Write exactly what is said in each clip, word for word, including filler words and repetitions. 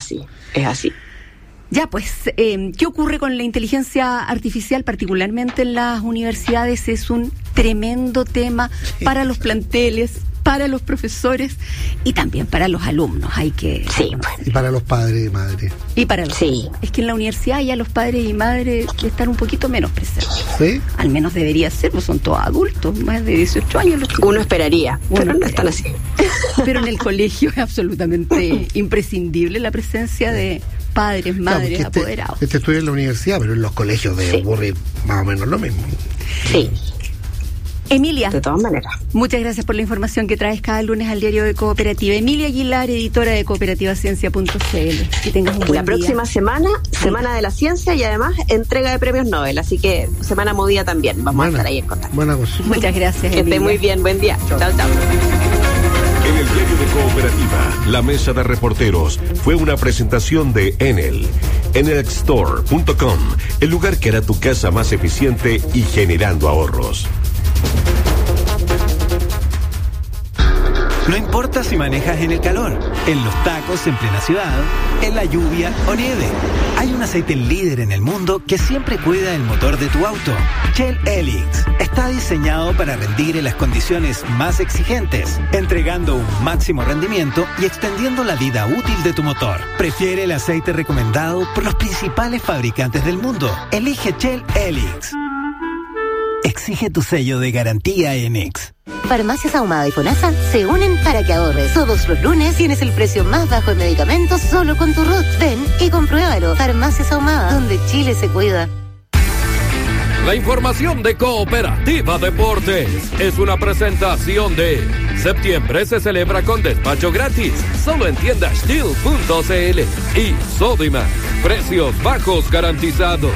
así, es así. Ya, pues, eh, ¿qué ocurre con la inteligencia artificial, particularmente en las universidades? Es un tremendo tema para los planteles, para los profesores y también para los alumnos. Hay que... Sí, pues. Y para los padres y madres. Y para los... Sí. Es que en la universidad ya los padres y madres están un poquito menos presentes. ¿Sí? Al menos debería ser, pues son todos adultos, más de dieciocho años. Los Uno esperaría, Uno pero no esperaría. están así. Pero en el colegio es absolutamente imprescindible la presencia de padres, madres, Claro, porque apoderados. Este, este estudia en la universidad, pero en los colegios debe Sí. ocurrir más o menos lo mismo. Sí, Emilia, de todas maneras. muchas gracias por la información que traes cada lunes al diario de Cooperativa. Emilia Aguilar, editora de cooperativa ciencia punto c l. Que tengas un buen La próxima día. semana, Semana de la Ciencia y además entrega de premios Nobel, así que semana movida también. Vamos Buena, a estar ahí en contacto. buena cosa. Muchas gracias, Que Emilia. esté muy bien, buen día. Chao, chao. En el diario de Cooperativa, la mesa de reporteros fue una presentación de Enel. enel store punto com, el lugar que hará tu casa más eficiente y generando ahorros. No importa si manejas en el calor, en los tacos en plena ciudad, en la lluvia o nieve. Hay un aceite líder en el mundo que siempre cuida el motor de tu auto. Shell Helix está diseñado para rendir en las condiciones más exigentes, entregando un máximo rendimiento y extendiendo la vida útil de tu motor. Prefiere el aceite recomendado por los principales fabricantes del mundo. Elige Shell Helix. Exige tu sello de garantía en X. Farmacias Ahumada y FONASA se unen para que ahorres. Todos los lunes tienes el precio más bajo en medicamentos solo con tu R U T. Ven y compruébalo. Farmacias Ahumada, donde Chile se cuida. La información de Cooperativa Deportes es una presentación de septiembre se celebra con despacho gratis, solo en tienda steel punto c l y Sodimac, precios bajos garantizados.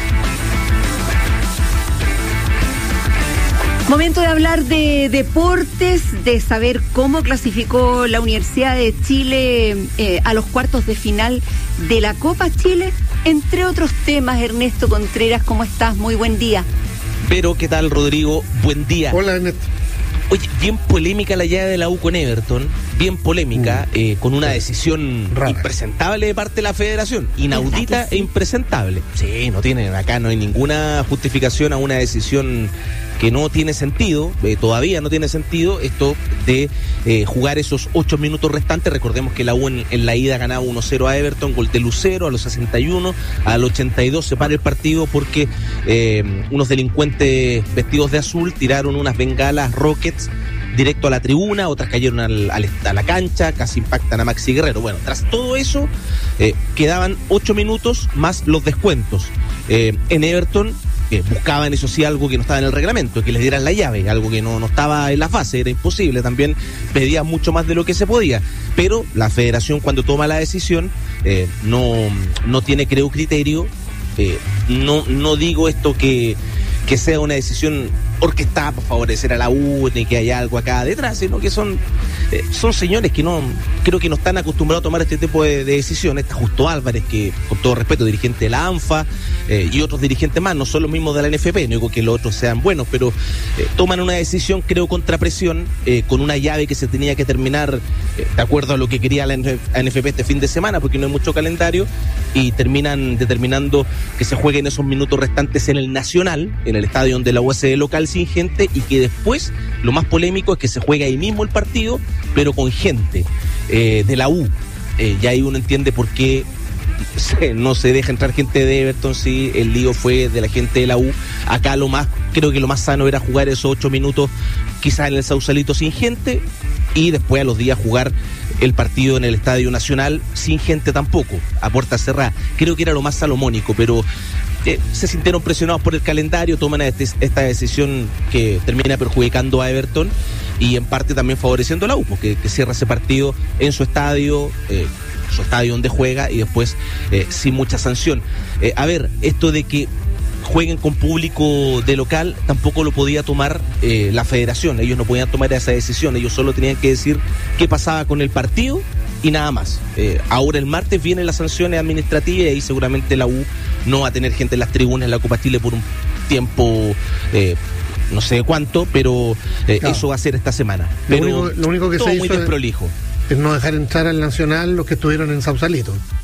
Momento de hablar de deportes, de saber cómo clasificó la Universidad de Chile eh, a los cuartos de final de la Copa Chile, entre otros temas. Ernesto Contreras, ¿cómo estás? Muy buen día. Pero, ¿qué tal, Rodrigo? Buen día. Hola, Ernesto. Oye, bien polémica la llave de la U con Everton, bien polémica, Mm. eh, con una decisión Rara. impresentable de parte de la federación, inaudita ¿Verdad que sí? e impresentable. Sí, no tienen, acá no hay ninguna justificación a una decisión que no tiene sentido, eh, todavía no tiene sentido, esto de eh, jugar esos ocho minutos restantes. Recordemos que la U en, en la ida ganaba uno cero a Everton, gol de Lucero a los sesenta y uno, al ochenta y dos se para el partido porque eh, unos delincuentes vestidos de azul tiraron unas bengalas Rockets directo a la tribuna, otras cayeron al, al, a la cancha, casi impactan a Maxi Guerrero. Bueno, tras todo eso, eh, quedaban ocho minutos más los descuentos. Eh, en Everton eh, buscaban, eso sí, algo que no estaba en el reglamento, que les dieran la llave, algo que no, no estaba en la fase, era imposible. También pedía mucho más de lo que se podía. Pero la federación, cuando toma la decisión, eh, no, no tiene, creo, criterio. Eh, no, no digo esto que, que sea una decisión orquestada para favorecer a la U, ni que haya algo acá detrás, sino que son eh, son señores que no creo que no están acostumbrados a tomar este tipo de, de decisiones. Está Justo Álvarez, que con todo respeto, dirigente de la ANFA, eh, y otros dirigentes más, no son los mismos de la N F P, no digo que los otros sean buenos, pero eh, toman una decisión, creo, contra presión, eh, con una llave que se tenía que terminar eh, de acuerdo a lo que quería la N F P este fin de semana, porque no hay mucho calendario, y terminan determinando que se jueguen esos minutos restantes en el Nacional, en el estadio de la U S D local, sin gente, y que después, lo más polémico es que se juega ahí mismo el partido, pero con gente eh, de la U. Eh, y ahí uno entiende por qué se, no se deja entrar gente de Everton si el lío fue de la gente de la U. Acá lo más, creo que lo más sano era jugar esos ocho minutos quizás en el Sausalito sin gente, y después a los días jugar el partido en el Estadio Nacional sin gente tampoco, a puerta cerrada. Creo que era lo más salomónico, pero eh, se sintieron presionados por el calendario, toman este, esta decisión que termina perjudicando a Everton y en parte también favoreciendo a la U, porque que cierra ese partido en su estadio, eh, su estadio donde juega, y después eh, sin mucha sanción. Eh, a ver, esto de que jueguen con público de local tampoco lo podía tomar eh, la federación. Ellos no podían tomar esa decisión, ellos solo tenían que decir qué pasaba con el partido y nada más. Eh, ahora el martes vienen las sanciones administrativas y ahí seguramente la U no va a tener gente en las tribunas en la Copa Chile por un tiempo eh, no sé cuánto, pero eh, claro, eso va a ser esta semana. Pero lo único, lo único que todo se muy hizo desprolijo es no dejar entrar al Nacional los que estuvieron en Sausalito.